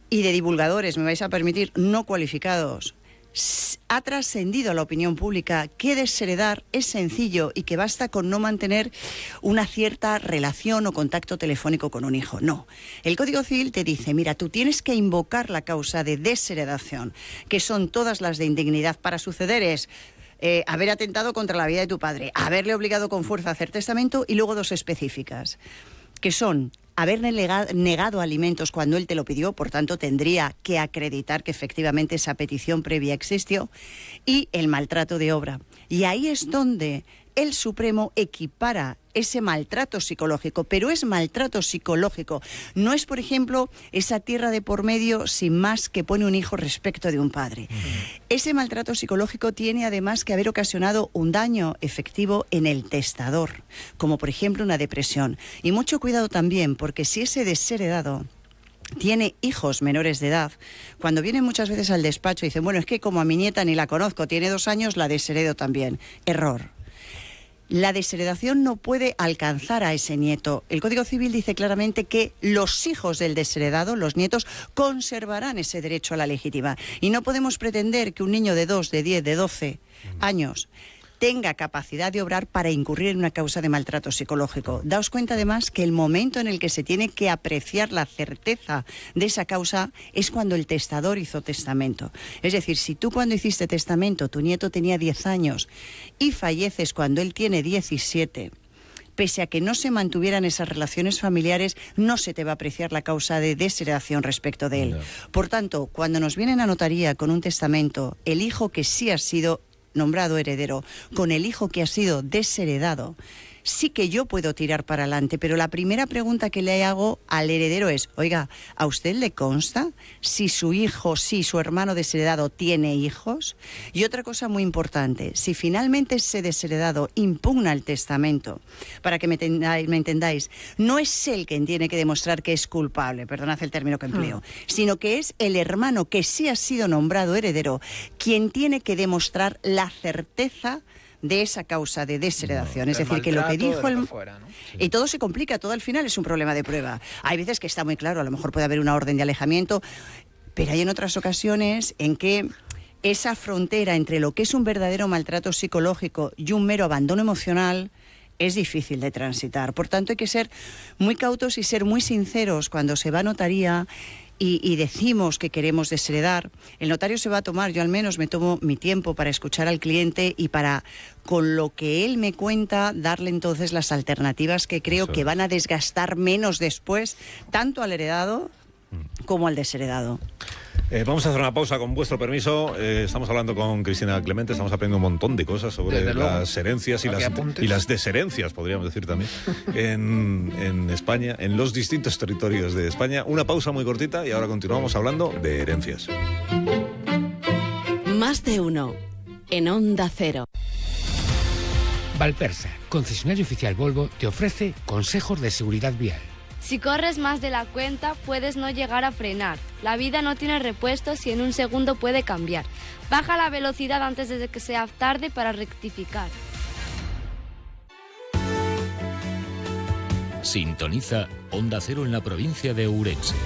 y de divulgadores, me vais a permitir, no cualificados, ha trascendido a la opinión pública que desheredar es sencillo y que basta con no mantener una cierta relación o contacto telefónico con un hijo. No. El Código Civil te dice, mira, tú tienes que invocar la causa de desheredación, que son todas las de indignidad. Para suceder es haber atentado contra la vida de tu padre, haberle obligado con fuerza a hacer testamento, y luego dos específicas, que son haberle negado alimentos cuando él te lo pidió, por tanto tendría que acreditar que efectivamente esa petición previa existió, y el maltrato de obra. Y ahí es donde el Supremo equipara ese maltrato psicológico, pero es maltrato psicológico. No es, por ejemplo, esa tierra de por medio sin más que pone un hijo respecto de un padre. Ese maltrato psicológico tiene además que haber ocasionado un daño efectivo en el testador, como por ejemplo una depresión. Y mucho cuidado también, porque si ese desheredado tiene hijos menores de edad, cuando vienen muchas veces al despacho y dicen, bueno, es que como a mi nieta ni la conozco, tiene 2 años, la desheredo también. Error. La desheredación no puede alcanzar a ese nieto. El Código Civil dice claramente que los hijos del desheredado, los nietos, conservarán ese derecho a la legítima. Y no podemos pretender que un niño de 2, de 10, de 12 años tenga capacidad de obrar para incurrir en una causa de maltrato psicológico. Daos cuenta además que el momento en el que se tiene que apreciar la certeza de esa causa es cuando el testador hizo testamento. Es decir, si tú cuando hiciste testamento tu nieto tenía 10 años y falleces cuando él tiene 17, pese a que no se mantuvieran esas relaciones familiares, no se te va a apreciar la causa de desheredación respecto de él. No. Por tanto, cuando nos vienen a notaría con un testamento, el hijo que sí ha sido nombrado heredero con el hijo que ha sido desheredado, sí que yo puedo tirar para adelante, pero la primera pregunta que le hago al heredero es, oiga, ¿a usted le consta si su hijo, si su hermano desheredado tiene hijos? Y otra cosa muy importante, si finalmente ese desheredado impugna el testamento, para que me entendáis, no es él quien tiene que demostrar que es culpable, perdonad el término que empleo, sino que es el hermano que sí ha sido nombrado heredero quien tiene que demostrar la certeza de esa causa de desheredación. Es decir, que lo que dijo el... Fuera, ¿no? Sí. Y todo se complica, todo al final es un problema de prueba. Hay veces que está muy claro, a lo mejor puede haber una orden de alejamiento, pero hay en otras ocasiones en que esa frontera entre lo que es un verdadero maltrato psicológico y un mero abandono emocional es difícil de transitar. Por tanto, hay que ser muy cautos y ser muy sinceros cuando se va a notaría y decimos que queremos desheredar. El notario se va a tomar, yo al menos me tomo mi tiempo para escuchar al cliente y para, con lo que él me cuenta, darle entonces las alternativas que creo que van a desgastar menos después, tanto al heredado como al desheredado. Vamos a hacer una pausa con vuestro permiso. Estamos hablando con Cristina Clemente, estamos aprendiendo un montón de cosas sobre las herencias y las desherencias, podríamos decir también, en España, en los distintos territorios de España. Una pausa muy cortita y ahora continuamos hablando de herencias. Más de uno en Onda Cero. Valpersa, concesionario oficial Volvo, te ofrece consejos de seguridad vial. Si corres más de la cuenta, puedes no llegar a frenar. La vida no tiene repuestos y en un segundo puede cambiar. Baja la velocidad antes de que sea tarde para rectificar. Sintoniza Onda Cero en la provincia de Ourense.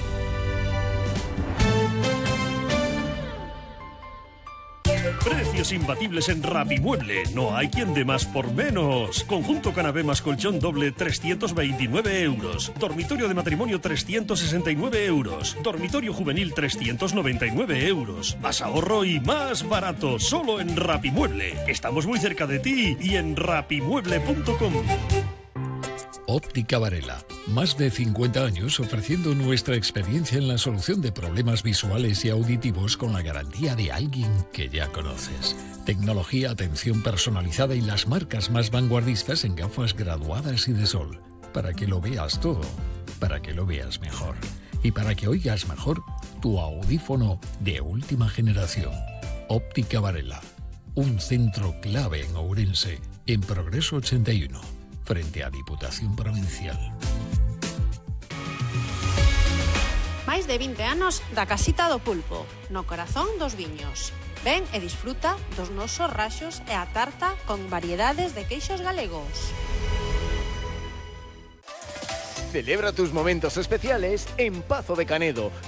Precios imbatibles en Rapimueble. No hay quien dé más por menos. Conjunto canapé más colchón doble, 329 euros. Dormitorio de matrimonio, 369 euros. Dormitorio juvenil, 399 euros. Más ahorro y más barato. Solo en Rapimueble. Estamos muy cerca de ti y en rapimueble.com. Óptica Varela. Más de 50 años ofreciendo nuestra experiencia en la solución de problemas visuales y auditivos con la garantía de alguien que ya conoces. Tecnología, atención personalizada y las marcas más vanguardistas en gafas graduadas y de sol. Para que lo veas todo, para que lo veas mejor. Y para que oigas mejor, tu audífono de última generación. Óptica Varela. Un centro clave en Ourense, en Progreso 81. Frente a Diputación Provincial. Máis de 20 anos da Casita do Pulpo, no corazón dos Viños. Ven e disfruta dos nosos raxos e a tarta con variedades de queixos galegos. Celebra tus momentos especiales en Pazo de Canedo,